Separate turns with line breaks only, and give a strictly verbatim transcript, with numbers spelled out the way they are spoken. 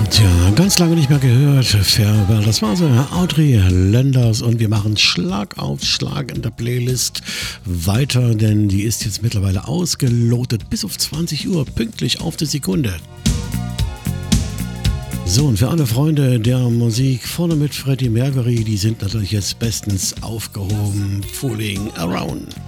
Tja, ganz lange nicht mehr gehört. Farewell, das war so Audrey Lenders und wir machen Schlag auf Schlag in der Playlist weiter, denn die ist jetzt mittlerweile ausgelotet bis auf zwanzig Uhr, pünktlich auf die Sekunde. So, und für alle Freunde der Musik, vorne mit Freddie Mercury, die sind natürlich jetzt bestens aufgehoben. Fooling Around.